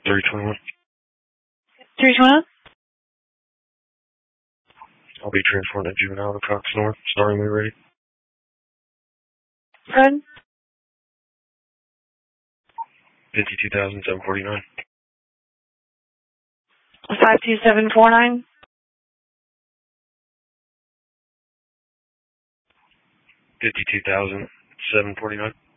321. 321? I'll be transporting a juvenile to Cox North, starting when you're ready. Fred? 52,749. 52749? 52,749.